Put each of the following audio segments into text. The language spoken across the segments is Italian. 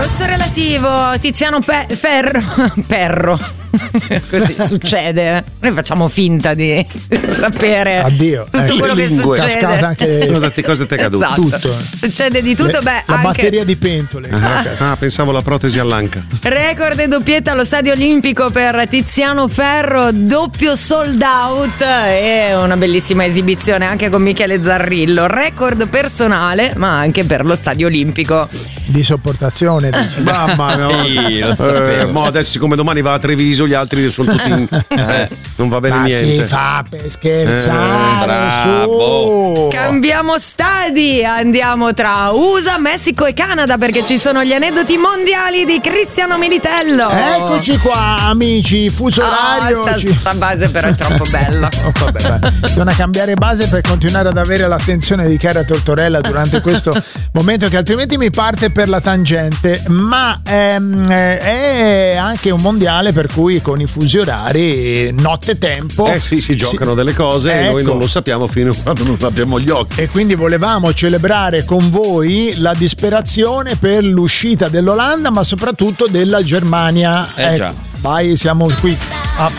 Rosso relativo, Tiziano Perro. Così succede. Noi facciamo finta di sapere tutto quello che succede. Anche cosa ti è caduto? Esatto. Tutto. Succede di tutto. La anche batteria di pentole. Pensavo la protesi all'anca. Record e doppietta allo Stadio Olimpico per Tiziano Ferro, doppio sold out e una bellissima esibizione anche con Michele Zarrillo. Record personale, ma anche per lo Stadio Olimpico. Di sopportazione. Mamma mia. Lo sapevo. Ma adesso siccome domani va a Treviso, gli altri sono tutti non va bene niente. Si fa per scherzare, su. Cambiamo stadi, andiamo tra USA, Messico e Canada perché ci sono gli aneddoti mondiali di Cristiano Militello. Eccoci qua, amici, fuso orario. Sta base però è troppo bella. Vabbè. Bisogna cambiare base per continuare ad avere l'attenzione di Chiara Tortorella durante questo momento, che altrimenti mi parte per la tangente. Ma è anche un mondiale per cui con i fusi orari notte tempo si giocano delle cose e noi non lo sappiamo fino a quando non abbiamo gli occhi, e quindi volevamo celebrare con voi la disperazione per l'uscita dell'Olanda, ma soprattutto della Germania. Già. Vai, siamo qui a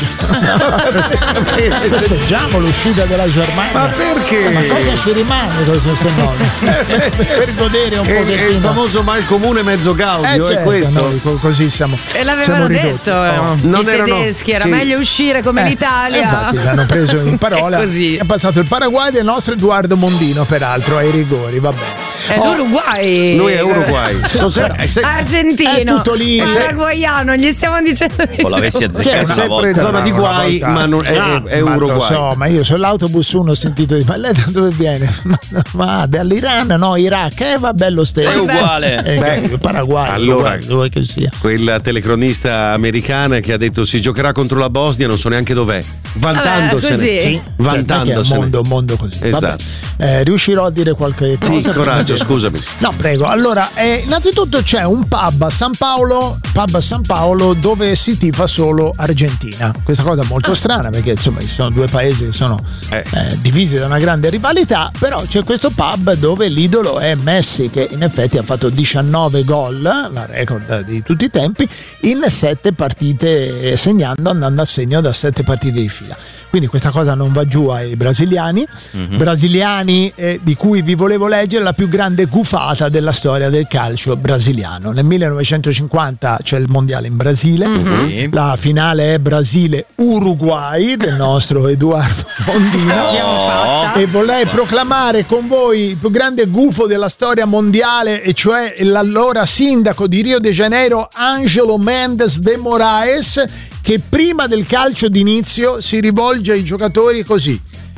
festeggiamo l'uscita della Germania. Ma perché? Ma cosa ci rimane se no? Per godere un pochettino. È il famoso mal comune mezzo gaudio, certo, è questo. Noi così siamo. E l'avevano detto non i tedeschi, era meglio uscire come l'Italia. Infatti l'hanno preso in parola. Così. È passato il Paraguay del nostro Edoardo Mondino, peraltro ai rigori, va bene. L'Uruguay. Lui è Uruguay. Argentino. È tutto lì. Paraguayano, gli stiamo dicendo o l'avessi azzeccato è sempre in zona di guai, ma non è Uruguay. Lo so, ma io sull'autobus uno ho sentito ma lei da dove viene? Ma dall'Iran, no, Iraq, va bello stesso. È uguale. Paraguay. Allora, dove che sia. Quella telecronista americana che ha detto si giocherà contro la Bosnia, non so neanche dov'è. Vantandosene. Sì. Vantandosene. È un mondo così. Esatto. Riuscirò a dire qualche cosa? Sì, coraggio, scusami. No, prego. Allora, innanzitutto c'è un pub a San Paolo dove si tifa solo Argentina. Questa cosa è molto strana perché insomma ci sono due paesi che sono divisi da una grande rivalità, però c'è questo pub dove l'idolo è Messi, che in effetti ha fatto 19 gol, la record di tutti i tempi, in 7 partite, andando a segno da 7 partite di fila. Quindi questa cosa non va giù ai brasiliani, di cui vi volevo leggere la più grande gufata della storia del calcio brasiliano. Nel 1950 c'è il mondiale in Brasile, la finale è Brasile-Uruguay del nostro Edoardo Mondino, e vorrei proclamare con voi il più grande gufo della storia mondiale, e cioè l'allora sindaco di Rio de Janeiro Ângelo Mendes de Moraes, che prima del calcio d'inizio si rivolge ai giocatori così: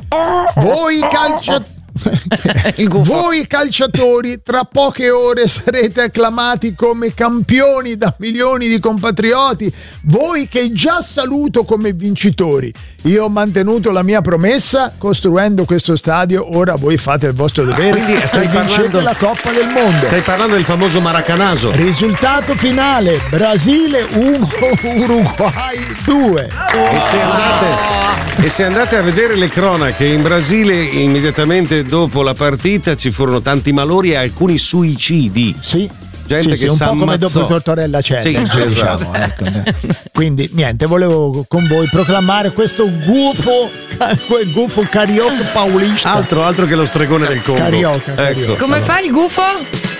voi calciatori tra poche ore sarete acclamati come campioni da milioni di compatrioti, voi che già saluto come vincitori. Io ho mantenuto la mia promessa costruendo questo stadio, ora voi fate il vostro dovere e vincete la Coppa del Mondo. Stai parlando del famoso Maracanazo. Risultato finale: Brasile 1, Uruguay 2. E se andate a vedere le cronache, in Brasile immediatamente dopo la partita ci furono tanti malori e alcuni suicidi. Sì. Gente che un po' s'ammazzò. come dopo Tortorella Cella, sì, diciamo, ecco. Quindi niente, volevo con voi proclamare questo gufo carioca paulista. Altro che lo stregone del Congo. Carioca. Come fa il gufo?